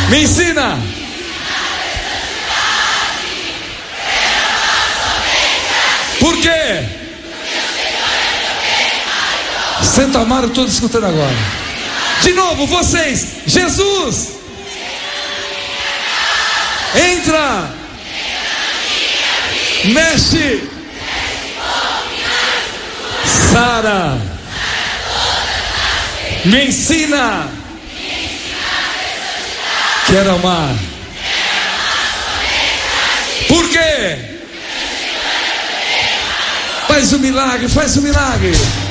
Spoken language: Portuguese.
Me ensina. Por quê? Santo Amaro, todos escutando agora. De novo, vocês. Jesus. Entra. Mexe. Sara. Me ensina. Quero amar. Por quê? Faz o milagre, faz o milagre.